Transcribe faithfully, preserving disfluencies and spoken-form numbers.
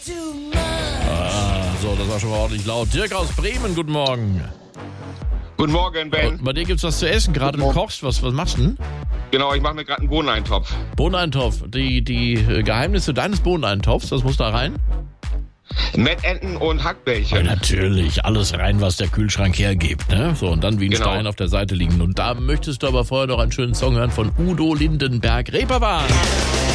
Ah, so, das war schon mal ordentlich laut. Dirk aus Bremen, guten Morgen. Guten Morgen, Ben. Und bei dir gibt's was zu essen, gerade du kochst. Was, was machst du denn? Genau, ich mache mir gerade einen Bohneneintopf. Bohneneintopf. Die, die äh, Geheimnisse deines Bohneneintopfs, was muss da rein? Mettenten und Hackbällchen. Ja, natürlich, alles rein, was der Kühlschrank hergibt, ne? So, und dann wie ein Genau. Stein auf der Seite liegen. Und da möchtest du aber vorher noch einen schönen Song hören von Udo Lindenberg. Reeperbahn.